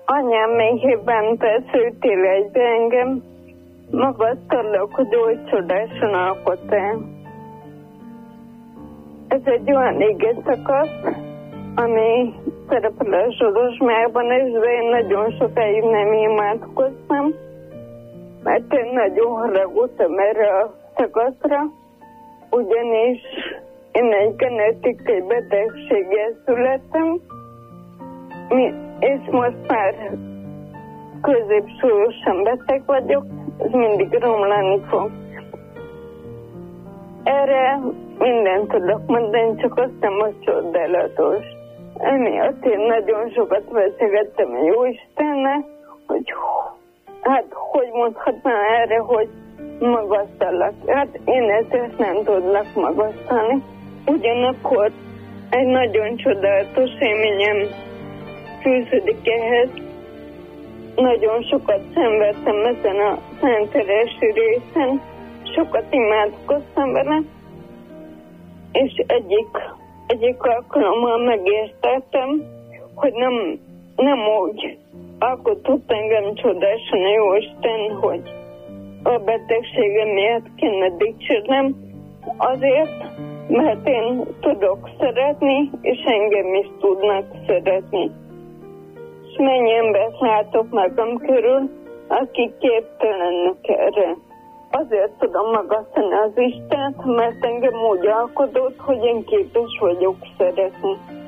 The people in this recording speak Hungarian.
anyám méhében feszültél egybe engem, magasztalak, hogy oly csodásan alkottál. Ez egy olyan éges szakasz, ami szerepel a Zsolozsmában is, de én nagyon sokáig nem imádkoztam, mert én nagyon haragudtam erre a szakaszra, ugyanis én egy genetikai betegséggel születtem, és most már középsúlyosan beteg vagyok, ez mindig romlani fog. Erre mindent tudok mondani, csak azt nem a csodálatos. Emiatt én nagyon sokat veszegettem a Jóistennel, hogy hát hogy mondhatnám erre, hogy magasztalak. Hát én ezt nem tudlak magasztalni. Ugyanakkor egy nagyon csodálatos élményem fűződik ehhez. Nagyon sokat szenvedtem ezen a Szentteresi részen, sokat imádkoztam vele, és egyik alkalommal megértettem, hogy nem úgy alkotott engem csodásan a Jóisten, hogy a betegségem miatt kéne dicsérnem, azért, mert én tudok szeretni, és engem is tudnak szeretni. És mennyi embert látok magam körül, akik képtelenek erre. Azért tudom magasztani az Istent, mert engem úgy alkotott, hogy én képes vagyok szeretni.